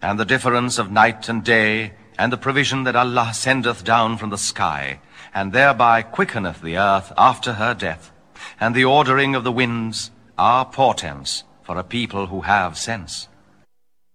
and the difference of night and day, and the provision that Allah sendeth down from the sky, and thereby quickeneth the earth after her death, and the ordering of the winds, are portents for a people who have sense.